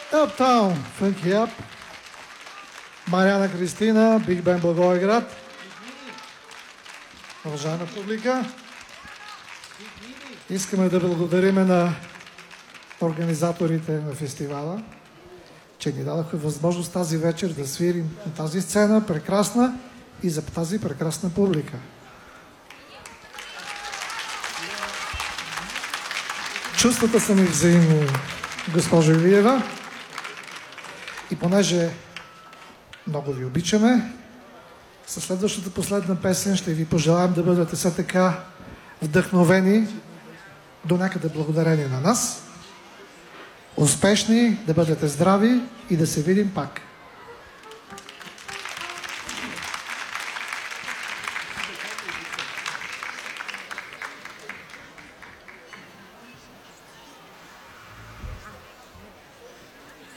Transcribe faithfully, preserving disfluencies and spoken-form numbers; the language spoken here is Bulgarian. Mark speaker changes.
Speaker 1: Uptown, Funky Up, Мариана Кристина, Биг Бен Благоевград. Уважаема публика, искаме да благодариме на организаторите на фестивала, че ни дадоха възможност тази вечер да свирим на тази сцена прекрасна и за тази прекрасна публика. Чувствата са ми взаимни, госпожо Илиева. И понеже много ви обичаме, със следващата последна песен ще ви пожелаем да бъдете все така вдъхновени до някъде благодарение на нас. Успешни, да бъдете здрави и да се видим пак.